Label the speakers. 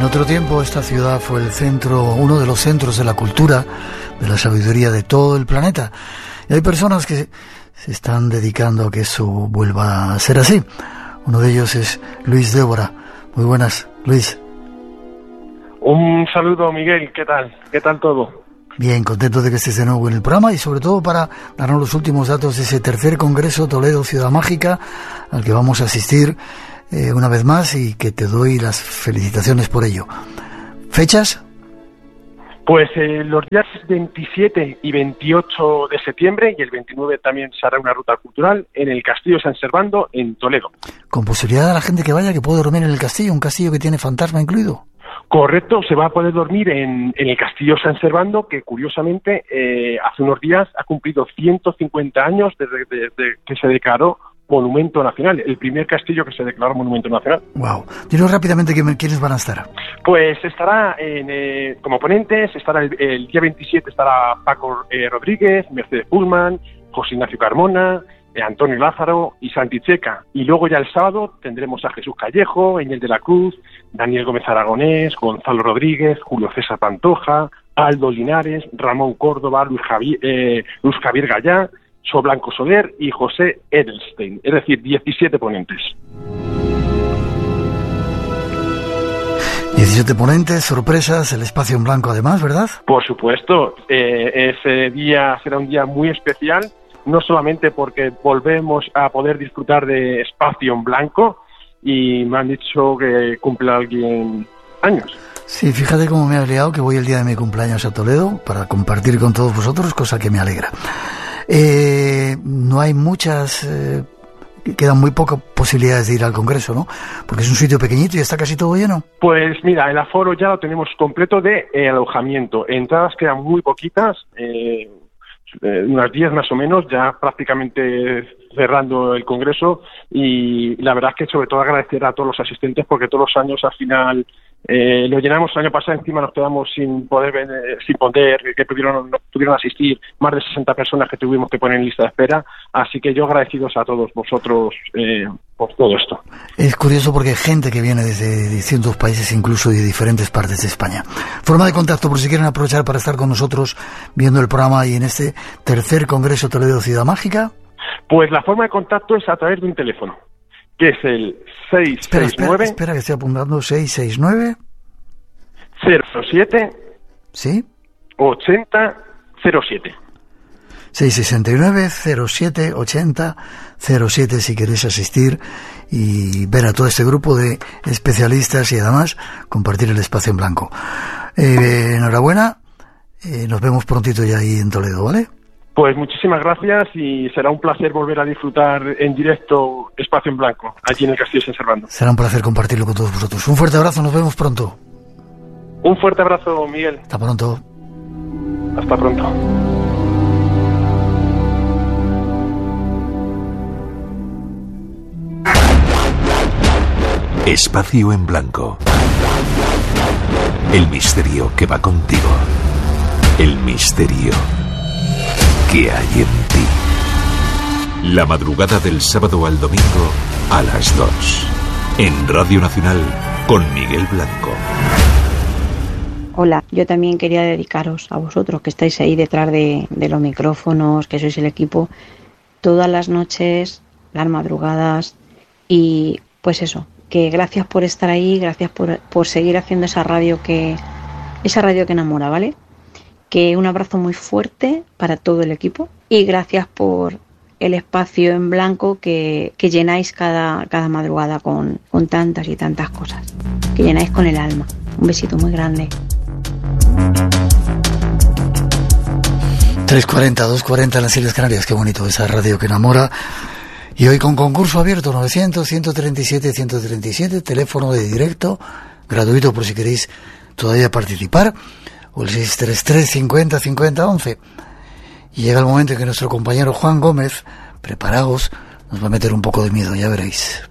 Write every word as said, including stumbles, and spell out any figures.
Speaker 1: En otro tiempo esta ciudad fue el centro, uno de los centros de la cultura, de la sabiduría de todo el planeta. Y hay personas que se están dedicando a que eso vuelva a ser así. Uno de ellos es Luis Débora. Muy buenas, Luis.
Speaker 2: Un saludo, Miguel. ¿Qué tal? ¿Qué tal todo?
Speaker 1: Bien, contento de que estés de nuevo en el programa y sobre todo para darnos los últimos datos de ese tercer Congreso Toledo Ciudad Mágica al que vamos a asistir eh, una vez más y que te doy las felicitaciones por ello. ¿Fechas?
Speaker 2: Pues eh, los días veintisiete y veintiocho de septiembre y el veintinueve también se hará una ruta cultural en el Castillo San Servando en Toledo.
Speaker 1: Con posibilidad de la gente que vaya que puede dormir en el castillo, un castillo que tiene fantasma incluido.
Speaker 2: Correcto, se va a poder dormir en, en el Castillo San Servando, que curiosamente eh, hace unos días ha cumplido ciento cincuenta años desde, desde que se declaró Monumento Nacional, el primer castillo que se declaró Monumento Nacional.
Speaker 1: Wow. Dinos rápidamente quiénes van a estar.
Speaker 2: Pues estará en, eh, como ponentes, estará el, el día veintisiete estará Paco eh, Rodríguez, Mercedes Pullman, José Ignacio Carmona, eh, Antonio Lázaro y Santi Checa. Y luego ya el sábado tendremos a Jesús Callejo, Eñel de la Cruz, Daniel Gómez Aragonés, Gonzalo Rodríguez, Julio César Pantoja, Aldo Linares, Ramón Córdoba, Luis Javier, eh, Luis Javier Gallá, So Blanco Soler y José Edelstein, es decir, diecisiete ponentes.
Speaker 1: diecisiete ponentes, sorpresas, el espacio en blanco además, ¿verdad?
Speaker 2: Por supuesto, eh, ese día será un día muy especial, no solamente porque volvemos a poder disfrutar de espacio en blanco y me han dicho que cumple alguien años.
Speaker 1: Sí, fíjate cómo me has liado que voy el día de mi cumpleaños a Toledo para compartir con todos vosotros, cosa que me alegra. Eh, no hay muchas, eh, quedan muy pocas posibilidades de ir al Congreso, ¿no? Porque es un sitio pequeñito y está casi todo lleno.
Speaker 2: Pues mira, el aforo ya lo tenemos completo de eh, alojamiento. Entradas quedan muy poquitas, eh, eh, unas diez más o menos, ya prácticamente cerrando el Congreso, y la verdad es que sobre todo agradecer a todos los asistentes porque todos los años al final eh, lo llenamos. El año pasado encima nos quedamos sin poder eh, sin poder que pudieron, no pudieron asistir más de sesenta personas que tuvimos que poner en lista de espera, así que yo agradecidos a todos vosotros eh, por todo esto.
Speaker 1: Es curioso porque hay gente que viene desde distintos países, incluso de diferentes partes de España. Forma de contacto por si quieren aprovechar para estar con nosotros viendo el programa y en este tercer Congreso Toledo Ciudad Mágica.
Speaker 2: Pues la forma de contacto es a través de un teléfono, que es el seis seis nueve...
Speaker 1: Espera, espera, espera que estoy apuntando, seis seis nueve...
Speaker 2: cero siete...
Speaker 1: ¿Sí?
Speaker 2: ochenta cero siete.
Speaker 1: seis seis nueve, cero siete, ochenta cero siete si queréis asistir y ver a todo este grupo de especialistas y además compartir el espacio en blanco. Eh, enhorabuena, eh, nos vemos prontito ya ahí en Toledo, ¿vale?
Speaker 2: Pues muchísimas gracias y será un placer volver a disfrutar en directo Espacio en Blanco, allí en el Castillo San Servando.
Speaker 1: Será un placer compartirlo con todos vosotros. Un fuerte abrazo, nos vemos pronto.
Speaker 2: Un fuerte abrazo, Miguel.
Speaker 1: Hasta pronto.
Speaker 2: Hasta pronto.
Speaker 3: Espacio en Blanco. El misterio que va contigo. El misterio que hay en ti. La madrugada del sábado al domingo a las dos. En Radio Nacional con Miguel Blanco.
Speaker 4: Hola, yo también quería dedicaros a vosotros que estáis ahí detrás de, de los micrófonos, que sois el equipo, todas las noches, las madrugadas y pues eso, que gracias por estar ahí, gracias por, por seguir haciendo esa radio que, esa radio que enamora, ¿vale? Que un abrazo muy fuerte para todo el equipo y gracias por el espacio en blanco que, que llenáis cada, cada madrugada con, con tantas y tantas cosas, que llenáis con el alma. Un besito muy grande.
Speaker 1: tres cuarenta, dos cuarenta en las Islas Canarias, qué bonito esa radio que enamora. Y hoy con concurso abierto, novecientos, ciento treinta y siete, ciento treinta y siete, teléfono de directo, gratuito por si queréis todavía participar. O el seis tres tres, cincuenta, cincuenta, once. Y llega el momento en que nuestro compañero Juan Gómez, preparaos, nos va a meter un poco de miedo, ya veréis.